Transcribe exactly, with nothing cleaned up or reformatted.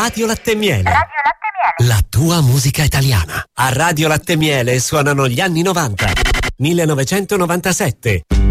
Radio Latte e Miele. Radio Latte e Miele. La tua musica italiana. A Radio Latte e Miele suonano gli anni novanta. millenovecentonovantasette.